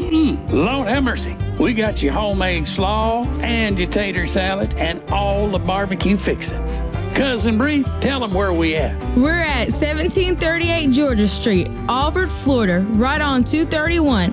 Lord have mercy. We got your homemade slaw and your tater salad and all the barbecue fixings. Cousin Bree, tell them where we at. We're at 1738 Georgia Street, Alford, Florida, right on 231,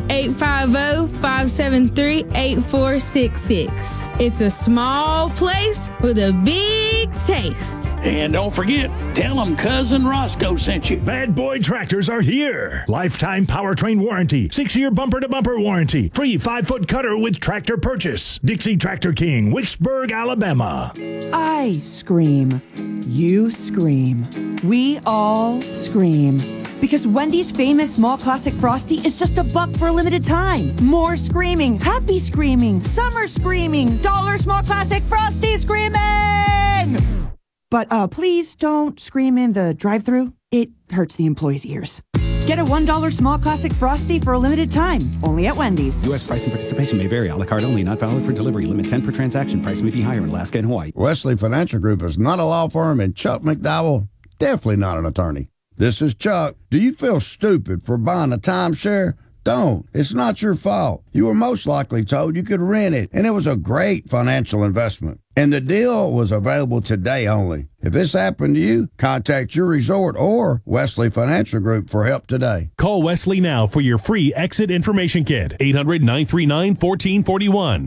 850-573-8466. It's a small place with a big taste. And don't forget, tell them Cousin Roscoe sent you. Bad Boy Tractors are here. Lifetime powertrain warranty, 6-year bumper-to-bumper warranty, free 5-foot cutter with tractor purchase. Dixie Tractor King, Wicksburg, Alabama. I scream. You scream. We all scream. Because Wendy's famous small classic Frosty is just $1 for a limited time. More screaming, happy screaming, summer screaming, dollar small classic Frosty screaming! But please don't scream in the drive-thru. It hurts the employees' ears. Get a $1 small classic Frosty for a limited time, only at Wendy's. U.S. price and participation may vary. A la carte only, not valid for delivery. Limit 10 per transaction. Price may be higher in Alaska and Hawaii. Wesley Financial Group is not a law firm, and Chuck McDowell, definitely not an attorney. This is Chuck. Do you feel stupid for buying a timeshare? Don't. It's not your fault. You were most likely told you could rent it, and it was a great financial investment. And the deal was available today only. If this happened to you, contact your resort or Wesley Financial Group for help today. Call Wesley now for your free exit information kit. 800-939-1441.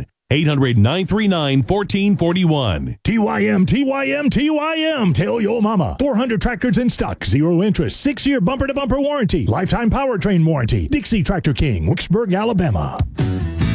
800-939-1441. TYM. Tell your mama. 400 tractors in stock. 0 interest. 6-year bumper-to-bumper warranty. Lifetime powertrain warranty. Dixie Tractor King, Wicksburg, Alabama.